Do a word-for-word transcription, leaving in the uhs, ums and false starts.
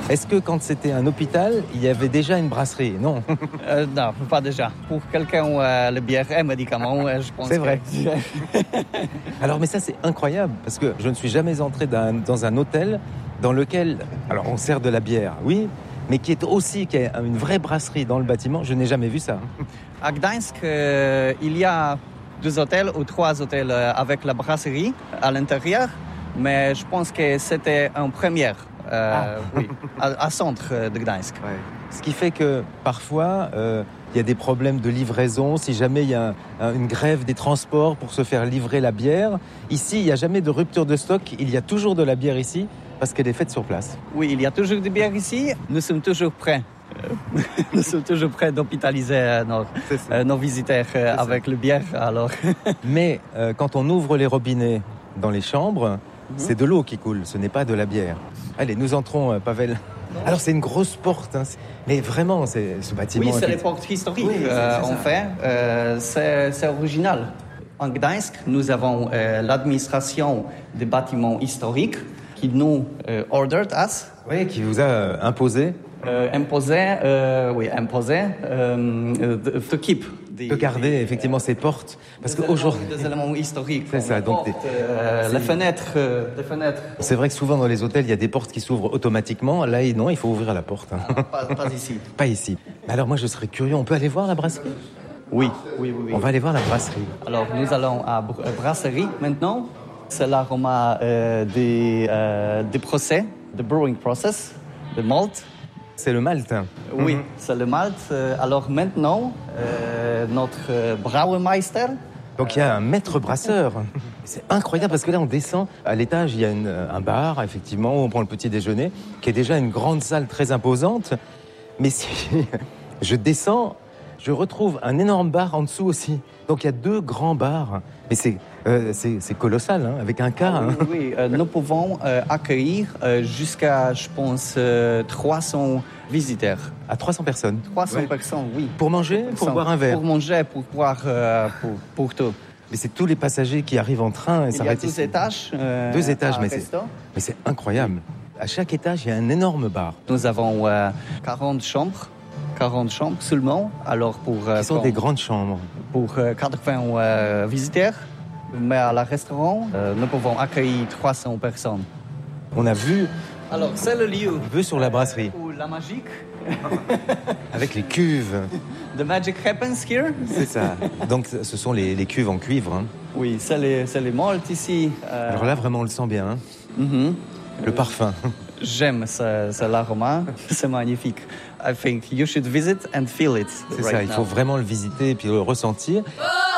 Est-ce que quand c'était un hôpital, il y avait déjà une brasserie? Non. Euh, non, pas déjà. Pour quelqu'un où euh, la bière est médicament, euh, je pense C'est que... vrai. Alors, mais ça, c'est incroyable, parce que je ne suis jamais entré dans, dans un hôtel dans lequel, alors on sert de la bière, oui, mais qui est aussi qui a une vraie brasserie dans le bâtiment. Je n'ai jamais vu ça. À Gdańsk, euh, il y a deux hôtels ou trois hôtels euh, avec la brasserie à l'intérieur, mais je pense que c'était en première, euh, ah. oui, à, à centre de Gdańsk. Ouais. Ce qui fait que parfois, euh, il y a des problèmes de livraison. Si jamais il y a un, une grève des transports pour se faire livrer la bière, ici, il n'y a jamais de rupture de stock. Il y a toujours de la bière ici parce qu'elle est faite sur place. Oui, il y a toujours de la bière ici. Nous sommes toujours prêts. Nous sommes toujours prêts d'hôpitaliser nos, euh, nos visiteurs euh, avec la bière. Alors. Mais euh, quand on ouvre les robinets dans les chambres, mm-hmm. c'est de l'eau qui coule, ce n'est pas de la bière. Allez, nous entrons, euh, Pavel. Non. Alors, c'est une grosse porte, hein. Mais vraiment, c'est, ce bâtiment... Oui, c'est les portes historiques, oui, euh, c'est, c'est en fait. Euh, c'est, c'est original. En Gdańsk, nous avons euh, l'administration des bâtiments historiques qui nous euh, ordered us. Oui, qui vous a euh, imposé. Euh, imposé, euh, oui, imposé, euh, de, de keep. Des, de garder des, effectivement euh, ces portes, parce des qu'aujourd'hui... Des éléments historiques. C'est ça, donc... Portes, des, euh, les fenêtres, euh, les fenêtres. C'est vrai que souvent dans les hôtels, il y a des portes qui s'ouvrent automatiquement. Là, non, il faut ouvrir la porte. Ah, pas, pas ici. Pas ici. Alors moi, je serais curieux, on peut aller voir la brasserie? Oui, oui, oui, oui. On va aller voir la brasserie. Alors, nous allons à la brasserie maintenant. C'est l'aroma euh, des, euh, des procès, the brewing process, the malt. C'est le malt. Oui, mm-hmm. c'est le malt. Alors maintenant, euh, notre Brauermeister... Donc il y a un maître brasseur. C'est incroyable parce que là, on descend. À l'étage, il y a une, un bar, effectivement, où on prend le petit déjeuner, qui est déjà une grande salle très imposante. Mais si je descends, je retrouve un énorme bar en dessous aussi. Donc il y a deux grands bars. Mais c'est, euh, c'est, c'est colossal, hein, avec un cas. Ah, oui, hein. oui. Euh, nous pouvons euh, accueillir euh, jusqu'à, je pense, euh, trois cents visiteurs. À trois cents personnes? trois cents ouais. personnes, oui. Pour manger, pour boire un verre? Pour manger, pour boire, euh, pour, pour tout. Mais c'est tous les passagers qui arrivent en train et s'arrêtent ici. Il y a deux étages. Euh, deux étages, mais c'est, mais c'est incroyable. À chaque étage, il y a un énorme bar. Nous avons euh, quarante chambres. quarante chambres seulement. Alors pour, euh, Qui sont pour, des grandes chambres. Pour euh, quatre-vingts euh, visiteurs. Mais à la restaurant, euh, nous pouvons accueillir trois cents personnes. On a vu... Alors, c'est le lieu. Vu sur la brasserie. Où la magique. Avec les cuves. The magic happens here. C'est ça. Donc, ce sont les, les cuves en cuivre. Hein. Oui, c'est les, c'est les maltes ici. Euh... Alors là, vraiment, on le sent bien. Hein. Mm-hmm. Le parfum. J'aime ce, ce l'aroma. C'est magnifique. I think you should visit and feel it. C'est right ça, il now. faut vraiment le visiter et puis le ressentir. Oh